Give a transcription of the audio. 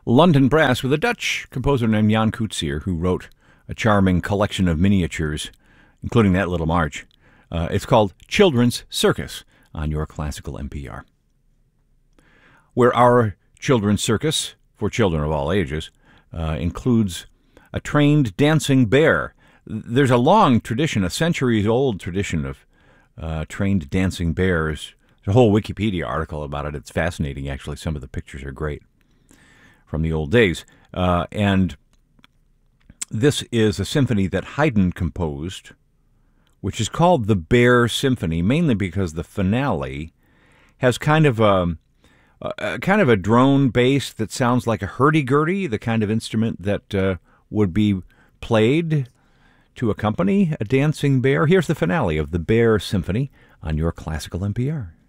London Brass with a Dutch composer named Jan Coetzee, who wrote a charming collection of miniatures, including that little march. It's called Children's Circus on your classical NPR. Where our children's circus, for children of all ages, includes a trained dancing bear. There's a long tradition, a centuries-old tradition of trained dancing bears. There's a whole Wikipedia article about it. It's fascinating, actually. Some of the pictures are great from the old days. And this is a symphony that Haydn composed, which is called the Bear Symphony, mainly because the finale has kind of a drone bass that sounds like a hurdy-gurdy, the kind of instrument that would be played to accompany a dancing bear. Here's the finale of the Bear Symphony on your classical NPR.